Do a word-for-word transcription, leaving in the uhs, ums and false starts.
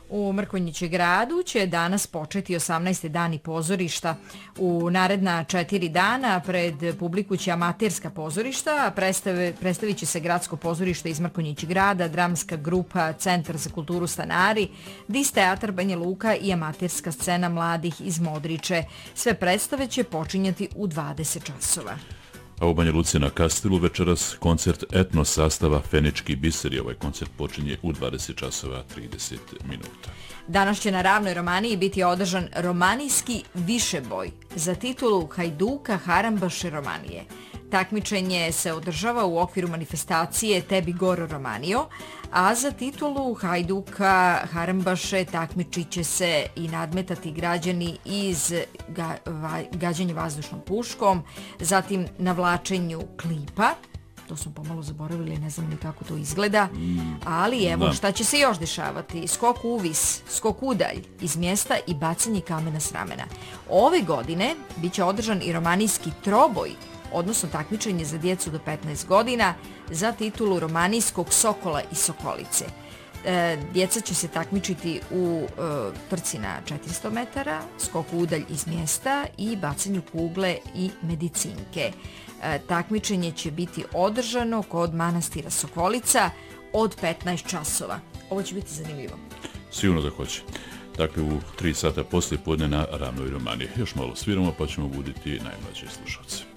U Mrkonjićegradu će danas početi osamnaesti dani pozorišta. U naredna četiri dana pred publiku će amaterska pozorišta, predstave, predstavit će se gradsko pozorište iz Mrkonjićegrada, dramska grupa Centar za kulturu Stanari, Dis teatar Banja Luka i amaterska scena mladih iz Modriče. Sve predstave će počinjati u dvadeset časova. A u Banja Luci na Kastilu večeras koncert etno sastava Fenički biseri. Ovaj koncert počinje u dvadeset časova trideset minuta. Danas će na Ravnoj Romaniji biti održan romanijski višeboj za titulu Hajduka Harambaše Romanije. Takmičenje se održava u okviru manifestacije Tebi Goro Romanio, a za titulu Hajduka Harambaše takmičit će se i nadmetati građani iz ga, va, gađanja vazdušnom puškom, zatim navlačenju klipa, to smo pomalo zaboravili, ne znam ni kako to izgleda, ali evo šta će se još dešavati. Skok uvis, skok udalj iz mjesta i bacanje kamena s ramena. Ove godine bit će održan i romanijski troboj, odnosno takmičenje za djecu do petnaest godina za titulu romanijskog sokola i sokolice. E, djeca će se takmičiti u e, trci na četiristo metara, skoku udalj iz mjesta i bacanju kugle i medicinke. E, takmičenje će biti održano kod manastira Sokolica od petnaest časova. Ovo će biti zanimljivo. Sigurno da hoće. Dakle, u tri sata poslije podne na Ravnoj Romaniji. Još malo sviramo pa ćemo buditi najmlađe slušalce.